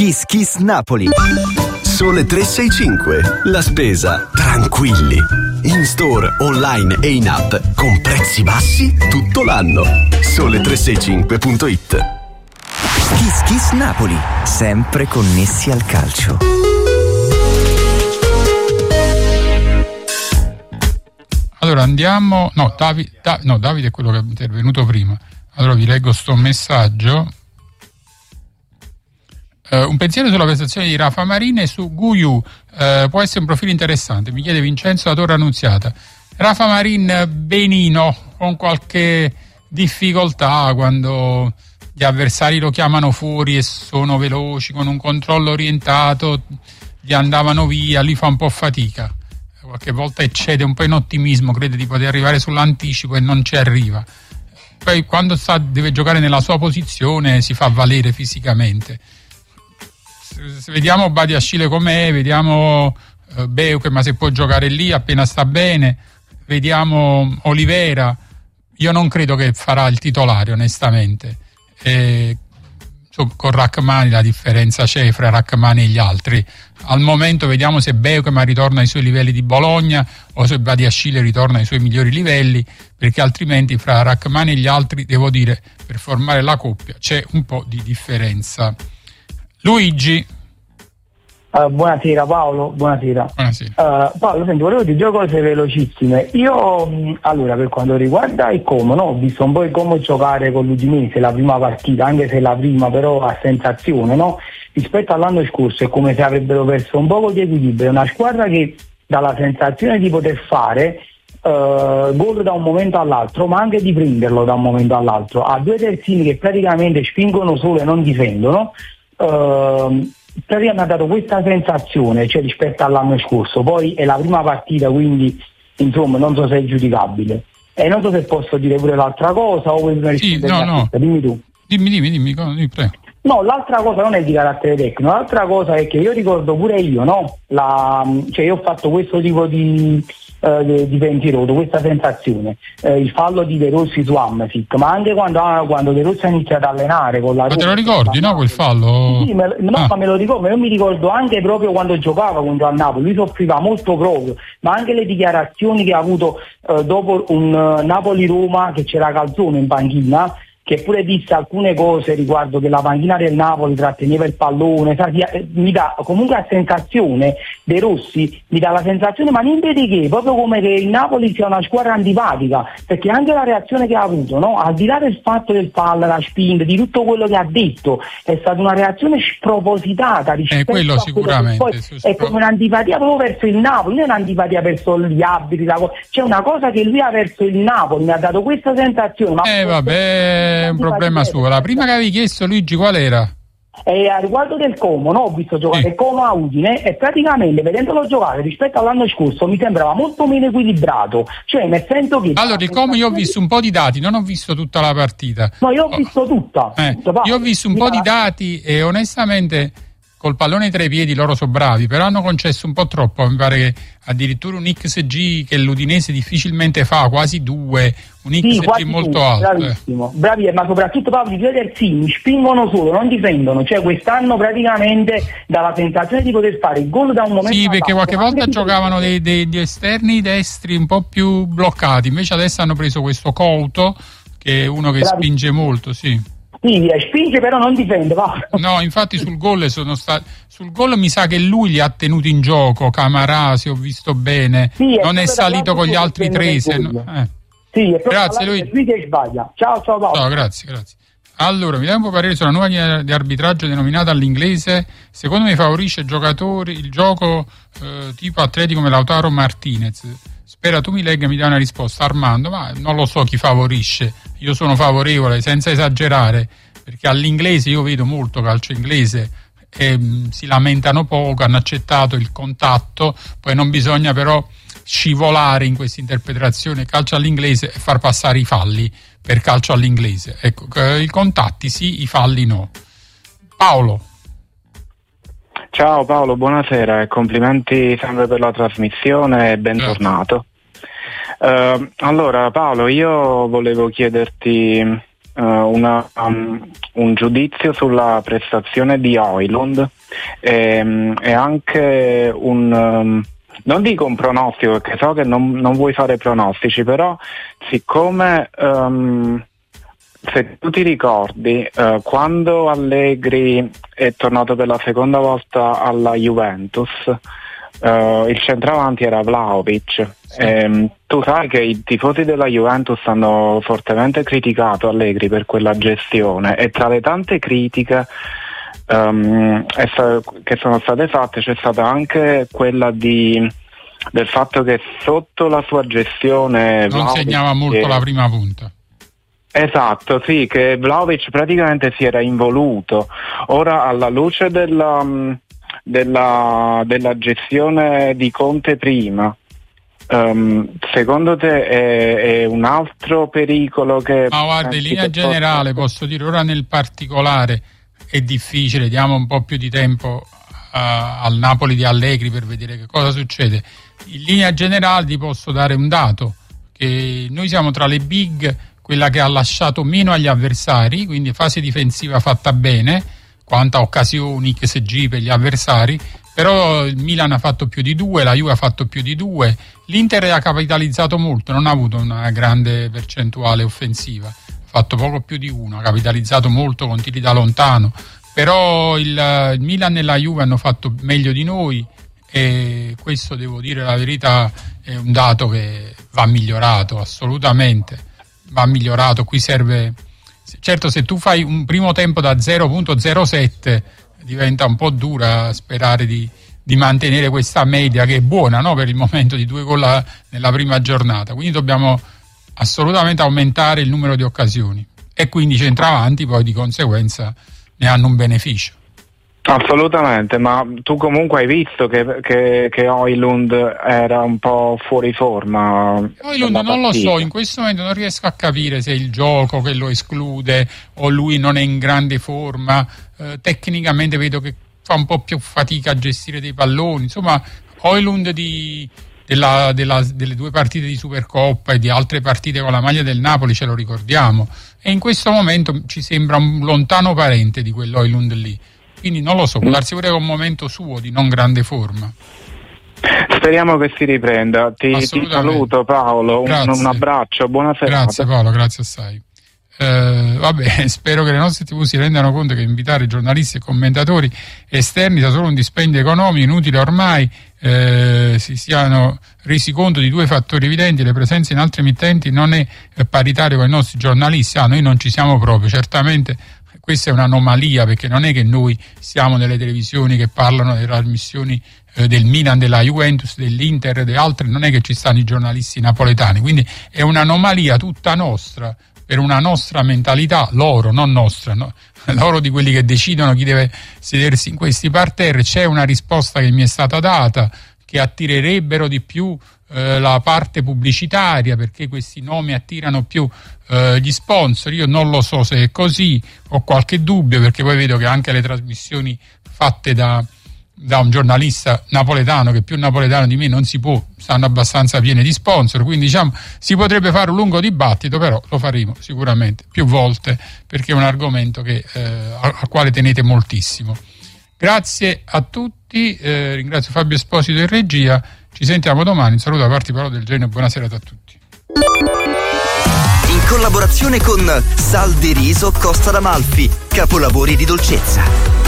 Kiss Kiss Napoli. Sole 365, la spesa tranquilli. In store, online e in app con prezzi bassi tutto l'anno. Sole365.it. Kiss Kiss Napoli, sempre connessi al calcio. Allora andiamo. Davide è quello che è intervenuto prima. Allora vi leggo sto messaggio. Un pensiero sulla prestazione di Rafa Marin e su Guiu, può essere un profilo interessante, mi chiede Vincenzo da Torre Annunziata. Rafa Marin benino, con qualche difficoltà quando gli avversari lo chiamano fuori e sono veloci, con un controllo orientato gli andavano via, lui fa un po' fatica, qualche volta eccede un po' in ottimismo, crede di poter arrivare sull'anticipo e non ci arriva. Poi quando deve giocare nella sua posizione si fa valere fisicamente. Vediamo Badiashile com'è, vediamo Beuke, ma se può giocare lì appena sta bene, vediamo Olivera. Io non credo che farà il titolare, onestamente. Con Rachmani la differenza c'è fra Rachmani e gli altri. Al momento vediamo se Beuke ritorna ai suoi livelli di Bologna o se Badiashile ritorna ai suoi migliori livelli, perché altrimenti fra Rachmani e gli altri, devo dire, per formare la coppia c'è un po' di differenza. Luigi. Buonasera Paolo, buonasera. Paolo, senti, volevo dire due cose velocissime. Io, allora, per quanto riguarda il Como, ho visto un po' il Como giocare con l'Udinese la prima partita, anche se la prima però a sensazione, rispetto all'anno scorso è come se avrebbero perso un po' di equilibrio. È una squadra che dà la sensazione di poter fare gol da un momento all'altro, ma anche di prenderlo da un momento all'altro. Ha due terzini che praticamente spingono solo e non difendono. Mi ha dato questa sensazione, cioè rispetto all'anno scorso. Poi è la prima partita, quindi insomma non so se è giudicabile. E non so se posso dire pure l'altra cosa o vuoi rispondere? No. Dimmi tu. Dimmi, prego. No, l'altra cosa non è di carattere tecnico, l'altra cosa è che io ricordo pure io, cioè io ho fatto questo tipo di pensiero, questa sensazione, il fallo di De Rossi su Hamsik, ma anche quando De Rossi ha iniziato ad allenare con la Roma. Ma te lo ricordi, quel fallo? Sì, ma me lo ricordo, ma io mi ricordo anche proprio quando giocava contro il Napoli, lui soffriva molto proprio, ma anche le dichiarazioni che ha avuto dopo un Napoli-Roma, che c'era Calzone in panchina, che pure disse alcune cose riguardo che la panchina del Napoli tratteneva il pallone, mi dà comunque la sensazione, De Rossi mi dà la sensazione, ma niente di che, proprio come che il Napoli sia una squadra antipatica, perché anche la reazione che ha avuto, al di là del fatto del fallo, la spinta, di tutto quello che ha detto, è stata una reazione spropositata rispetto quello a sicuramente, quello che poi è come un'antipatia proprio verso il Napoli, non è un'antipatia verso gli arbitri, c'è una cosa che lui ha verso il Napoli, mi ha dato questa sensazione. Vabbè, è un problema suo. La prima che avevi chiesto, Luigi, qual era? A riguardo del Como, ho visto giocare il Como a Udine e praticamente vedendolo giocare rispetto all'anno scorso mi sembrava molto meno equilibrato, cioè nel senso che... Allora, il Como io ho visto un po' di dati, non ho visto tutta la partita. No, io ho visto tutta. Io ho visto un po' di dati e onestamente col pallone tra i piedi loro sono bravi, però hanno concesso un po' troppo, mi pare che addirittura un XG che l'Udinese difficilmente fa, quasi 2, un XG molto alto. Bravissimo, bravi, ma soprattutto Paolo, i due terzini spingono solo, non difendono, cioè quest'anno praticamente dà la sensazione di poter fare il gol da un momento all'altro. Sì, perché qualche volta giocavano degli esterni destri un po' più bloccati, invece adesso hanno preso questo Couto, che è uno che spinge molto, sì. Sì, spinge però non difende, va. No, infatti sul gol sul gol mi sa che lui li ha tenuti in gioco, Camarà, se ho visto bene, non è salito con gli altri tre. Sì, grazie lui che sbaglia. Ciao Paolo. No, grazie. Allora, mi dai un po' parere sulla nuova linea di arbitraggio denominata all'inglese? Secondo me favorisce il gioco tipo atleti come Lautaro Martinez. Spera tu mi legga e mi dai una risposta. Armando, ma non lo so chi favorisce, io sono favorevole senza esagerare, perché all'inglese io vedo molto calcio inglese e si lamentano poco, hanno accettato il contatto, poi non bisogna però scivolare in questa interpretazione calcio all'inglese e far passare i falli per calcio all'inglese. Ecco, i contatti sì, i falli no. Paolo. Ciao Paolo, buonasera e complimenti sempre per la trasmissione e bentornato. Allora Paolo, io volevo chiederti un giudizio sulla prestazione di Højlund e anche non dico un pronostico, perché so che non vuoi fare pronostici, però siccome se tu ti ricordi, quando Allegri è tornato per la seconda volta alla Juventus, il centravanti era Vlahovic. Tu sai che i tifosi della Juventus hanno fortemente criticato Allegri per quella gestione, e tra le tante critiche che sono state fatte c'è stata anche quella del fatto che sotto la sua gestione non segnava molto la prima punta. Esatto, sì, che Vlahovic praticamente si era involuto. Ora, alla luce della gestione di Conte prima, secondo te è un altro pericolo che... Ma guarda, in linea generale posso dire, ora nel particolare è difficile, diamo un po' più di tempo al Napoli di Allegri per vedere che cosa succede. In linea generale ti posso dare un dato, che noi siamo tra le big, quella che ha lasciato meno agli avversari, quindi fase difensiva fatta bene, quanta occasioni, XG per gli avversari, però il Milan ha fatto più di 2, la Juve ha fatto più di 2, l'Inter ha capitalizzato molto, non ha avuto una grande percentuale offensiva, ha fatto poco più di 1, ha capitalizzato molto con tiri da lontano, però il Milan e la Juve hanno fatto meglio di noi, e questo, devo dire la verità, è un dato che va migliorato, assolutamente va migliorato. Qui serve, certo, se tu fai un primo tempo da 0.07 diventa un po' dura sperare di mantenere questa media, che è buona, no? Per il momento, di 2 gol nella prima giornata, quindi dobbiamo assolutamente aumentare il numero di occasioni, e quindi i centravanti poi di conseguenza ne hanno un beneficio. Assolutamente, ma tu comunque hai visto che Højlund era un po' fuori forma. Højlund non lo so, in questo momento non riesco a capire se è il gioco che lo esclude o lui non è in grande forma. Tecnicamente vedo che fa un po' più fatica a gestire dei palloni. Insomma, Højlund delle 2 partite di Supercoppa e di altre partite con la maglia del Napoli ce lo ricordiamo, e in questo momento ci sembra un lontano parente di quell'Højlund lì. Quindi non lo so, può darsi pure che è un momento suo di non grande forma. Speriamo che si riprenda. Ti saluto, Paolo, un abbraccio, buona serata. Grazie Paolo, grazie assai. Vabbè, spero che le nostre TV si rendano conto che invitare giornalisti e commentatori esterni sia solo un dispendio economico inutile ormai, si siano resi conto di 2 fattori evidenti: le presenze in altri emittenti non è paritario con i nostri giornalisti. Noi non ci siamo proprio, certamente. Questa è un'anomalia, perché non è che noi siamo nelle televisioni che parlano delle trasmissioni del Milan, della Juventus, dell'Inter e di altre, non è che ci stanno i giornalisti napoletani, quindi è un'anomalia tutta nostra, per una nostra mentalità, loro, non nostra, no? Loro di quelli che decidono chi deve sedersi in questi parterre. C'è una risposta che mi è stata data, che attirerebbero di più la parte pubblicitaria, perché questi nomi attirano più gli sponsor. Io non lo so se è così, ho qualche dubbio, perché poi vedo che anche le trasmissioni fatte da un giornalista napoletano, che più napoletano di me non si può, stanno abbastanza piene di sponsor, quindi diciamo si potrebbe fare un lungo dibattito, però lo faremo sicuramente più volte, perché è un argomento al quale tenete moltissimo. Grazie a tutti, ringrazio Fabio Esposito in regia, ci sentiamo domani. Un saluto da parte di Paolo Del Genio e buona serata a tutti. In collaborazione con Sal de Riso Costa d'Amalfi, capolavori di dolcezza.